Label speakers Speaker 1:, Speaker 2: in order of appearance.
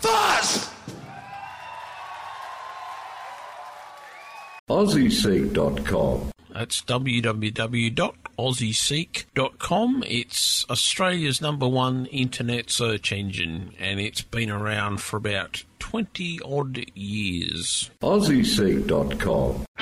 Speaker 1: Fuzz!
Speaker 2: AussieSeek.com.
Speaker 3: That's www.aussieseek.com. It's Australia's #1 internet search engine, and it's been around for about 20-odd years.
Speaker 2: AussieSeek.com.